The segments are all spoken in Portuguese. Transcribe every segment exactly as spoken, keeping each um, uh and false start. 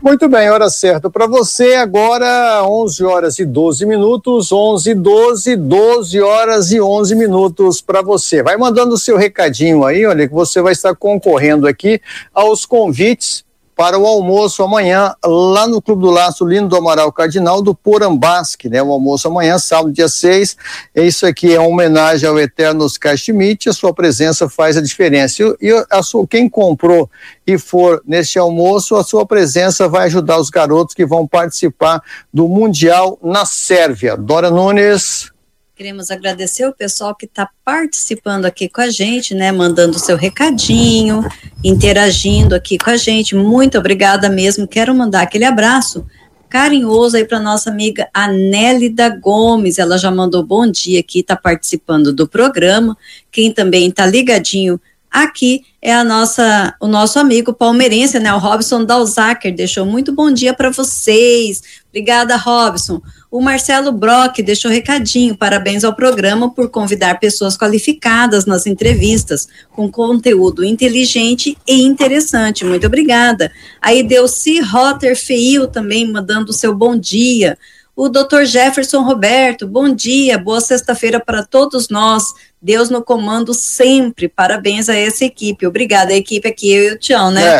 Muito bem, hora certa para você agora, onze horas e doze minutos, onze e doze, doze horas e onze minutos para você. Vai mandando o seu recadinho aí, olha, que você vai estar concorrendo aqui aos convites para o almoço amanhã, lá no Clube do Laço Lino do Amaral Cardinal, do Porambasque, né? O almoço amanhã, sábado, dia seis. Isso aqui é uma homenagem ao eterno Oscar Schmidt. A sua presença faz a diferença. E, e a sua, quem comprou e for neste almoço, a sua presença vai ajudar os garotos que vão participar do Mundial na Sérvia. Dora Nunes. Queremos agradecer o pessoal que está participando aqui com a gente, né, mandando seu recadinho, interagindo aqui com a gente. Muito obrigada mesmo. Quero mandar aquele abraço carinhoso aí para nossa amiga Anélida Gomes. Ela já mandou bom dia aqui, está participando do programa. Quem também está ligadinho aqui é a nossa, o nosso amigo palmeirense, né, o Robson Dalzacker, deixou muito bom dia para vocês. Obrigada, Robson. O Marcelo Brock deixou recadinho, parabéns ao programa por convidar pessoas qualificadas nas entrevistas, com conteúdo inteligente e interessante. Muito obrigada. Aí Delci Rotter Feil também mandando o seu bom dia. O doutor Jefferson Roberto, bom dia, boa sexta-feira para todos nós. Deus no comando sempre. Parabéns a essa equipe. Obrigada, a equipe aqui, eu e o Tião, né? É.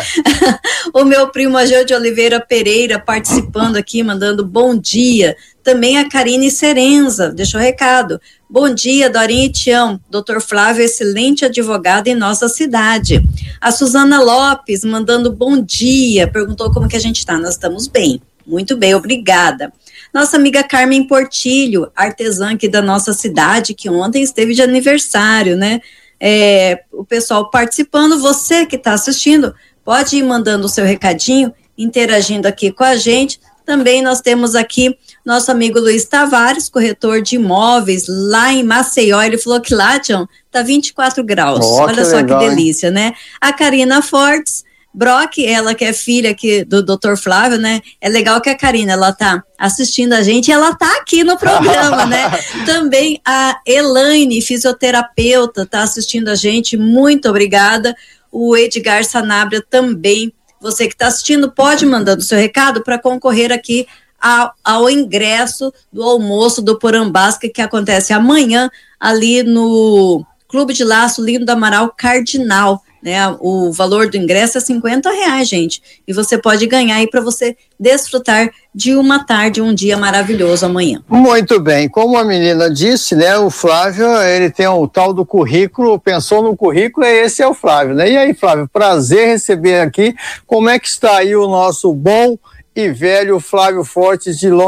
O meu primo Ageu de Oliveira Pereira participando aqui, mandando bom dia. Também a Karine Serenza, deixou recado. Bom dia, Dorinha e Tião. doutor Flávio, excelente advogado em nossa cidade. A Suzana Lopes, mandando bom dia. Perguntou como que a gente está. Nós estamos bem. Muito bem, obrigada. Nossa amiga Carmen Portilho, artesã aqui da nossa cidade, que ontem esteve de aniversário, né? É, o pessoal participando, você que está assistindo, pode ir mandando o seu recadinho, interagindo aqui com a gente. Também nós temos aqui nosso amigo Luiz Tavares, corretor de imóveis, lá em Maceió. Ele falou que lá, Tião, tá vinte e quatro graus. Oh, olha só legal, que delícia, hein? Né? A Karina Fortes Brock, ela que é filha aqui do doutor Flávio, né? É legal que a Karina, ela tá assistindo a gente e ela tá aqui no programa, né? Também a Elaine, fisioterapeuta, tá assistindo a gente, muito obrigada. O Edgar Sanabria também. Você que está assistindo, pode mandando seu recado para concorrer aqui ao, ao ingresso do almoço do Porambasque, que acontece amanhã ali no Clube de Laço Lino do Amaral Cardinal. Né, o valor do ingresso é cinquenta reais, gente, e você pode ganhar aí para você desfrutar de uma tarde, um dia maravilhoso amanhã. Muito bem, como a menina disse, né, o Flávio, ele tem o tal do currículo, pensou no currículo, esse é o Flávio, né? E aí, Flávio, prazer receber aqui. Como é que está aí o nosso bom e velho Flávio Fortes de Londres?